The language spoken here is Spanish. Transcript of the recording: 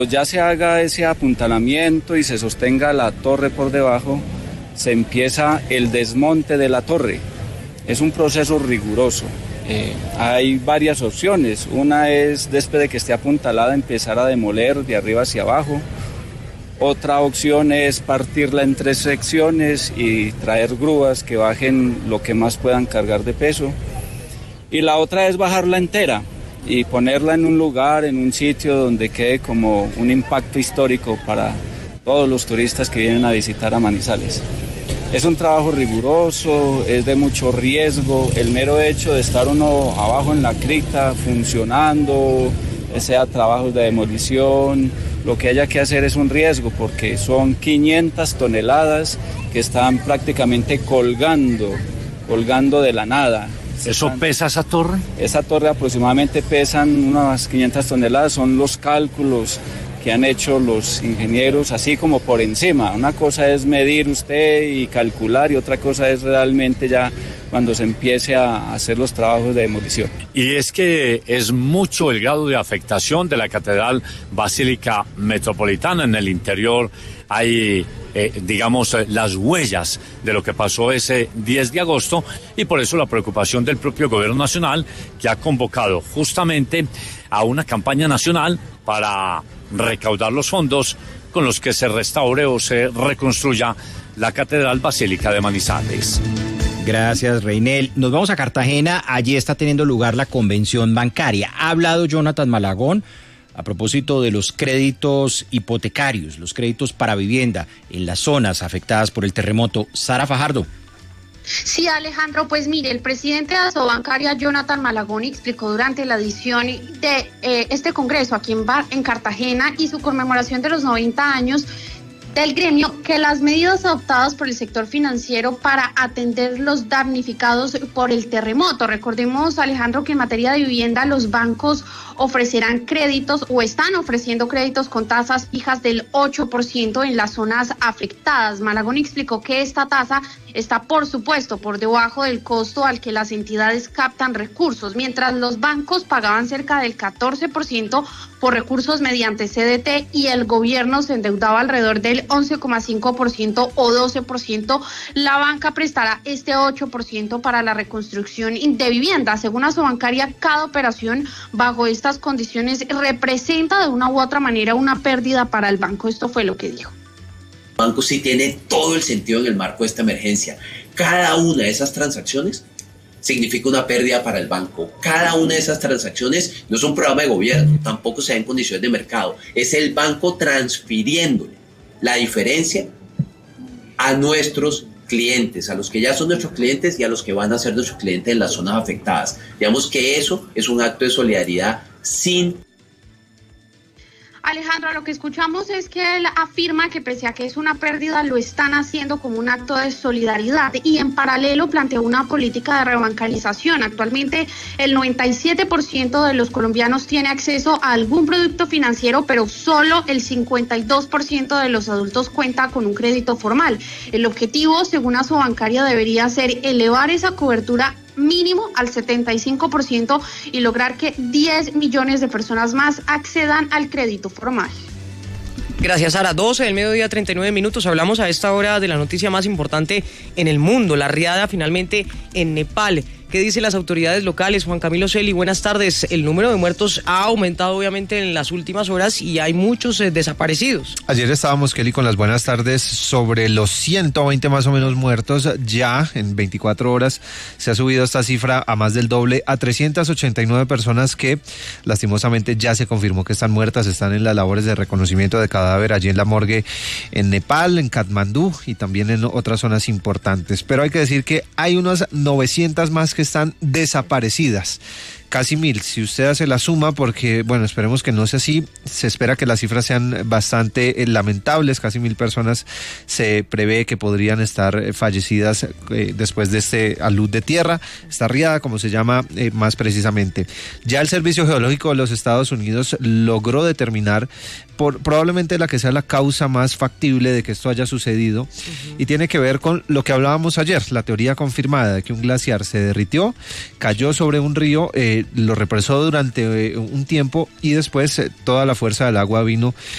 Ya se haga ese apuntalamiento y se sostenga la torre por debajo, se empieza el desmonte de la torre. Es un proceso riguroso. Hay varias opciones. Una es, después de que esté apuntalada, empezar a demoler de arriba hacia abajo. Otra opción es partirla en 3 secciones y traer grúas que bajen lo que más puedan cargar de peso. Y la otra es bajarla entera y ponerla en un lugar, en un sitio donde quede como un impacto histórico para todos los turistas que vienen a visitar a Manizales. Es un trabajo riguroso, es de mucho riesgo. El mero hecho de estar uno abajo en la cripta funcionando, sea trabajos de demolición, lo que haya que hacer es un riesgo porque son 500 toneladas que están prácticamente colgando de la nada. ¿Eso pesa esa torre? Esa torre aproximadamente pesan unas 500 toneladas, son los cálculos que han hecho los ingenieros, así como por encima. Una cosa es medir usted y calcular y otra cosa es realmente ya cuando se empiece a hacer los trabajos de demolición. Y es que es mucho el grado de afectación de la Catedral Basílica Metropolitana. En el interior hay, las huellas de lo que pasó ese 10 de agosto y por eso la preocupación del propio gobierno nacional, que ha convocado justamente a una campaña nacional para recaudar los fondos con los que se restaure o se reconstruya la Catedral Basílica de Manizales. Gracias, Reinel. Nos vamos a Cartagena. Allí está teniendo lugar la convención bancaria. Ha hablado Jonathan Malagón a propósito de los créditos hipotecarios, los créditos para vivienda en las zonas afectadas por el terremoto. Sara Fajardo. Sí, Alejandro, pues mire, el presidente de Asobancaria, Jonathan Malagón, explicó durante la edición de este congreso aquí en Cartagena y su conmemoración de los 90 años del gremio que las medidas adoptadas por el sector financiero para atender los damnificados por el terremoto. Recordemos, Alejandro, que en materia de vivienda los bancos ofrecerán créditos o están ofreciendo créditos con tasas fijas del 8% en las zonas afectadas. Malagón explicó que esta tasa está, por supuesto, por debajo del costo al que las entidades captan recursos, mientras los bancos pagaban cerca del 14% por recursos mediante CDT y el gobierno se endeudaba alrededor del 11,5% o 12%, la banca prestará este 8% para la reconstrucción de vivienda. Según Asobancaria, cada operación bajo estas condiciones representa de una u otra manera una pérdida para el banco. Esto fue lo que dijo. El banco sí tiene todo el sentido en el marco de esta emergencia. Cada una de esas transacciones significa una pérdida para el banco. Cada una de esas transacciones no es un programa de gobierno, tampoco se da en condiciones de mercado. Es el banco transfiriéndole la diferencia a nuestros clientes, a los que ya son nuestros clientes y a los que van a ser nuestros clientes en las zonas afectadas. Digamos que eso es un acto de solidaridad sin... Alejandro, lo que escuchamos es que él afirma que pese a que es una pérdida, lo están haciendo como un acto de solidaridad y en paralelo planteó una política de rebancarización. Actualmente el 97% de los colombianos tiene acceso a algún producto financiero, pero solo el 52% de los adultos cuenta con un crédito formal. El objetivo, según Asobancaria, debería ser elevar esa cobertura mínimo al 75% y lograr que 10 millones de personas más accedan al crédito formal. Gracias, Sara. 12 del mediodía, 39 minutos. Hablamos a esta hora de la noticia más importante en el mundo, la riada finalmente en Nepal. ¿Qué dicen las autoridades locales? Juan Camilo Celi, buenas tardes. El número de muertos ha aumentado obviamente en las últimas horas y hay muchos desaparecidos. Ayer estábamos, Kelly, con las buenas tardes sobre los 120 más o menos muertos. Ya en 24 horas se ha subido esta cifra a más del doble, a 389 personas que lastimosamente ya se confirmó que están muertas. Están en las labores de reconocimiento de cadáver allí en la morgue en Nepal, en Katmandú y también en otras zonas importantes. Pero hay que decir que hay unas 900 más que están desaparecidas, casi 1,000, si usted hace la suma, porque, bueno, esperemos que no sea así, se espera que las cifras sean bastante lamentables, casi 1,000 personas se prevé que podrían estar fallecidas después de este alud de tierra, esta riada, como se llama más precisamente. Ya el Servicio Geológico de los Estados Unidos logró determinar probablemente la que sea la causa más factible de que esto haya sucedido, y tiene que ver con lo que hablábamos ayer, la teoría confirmada de que un glaciar se derritió, cayó sobre un río, lo represó durante un tiempo y después toda la fuerza del agua vino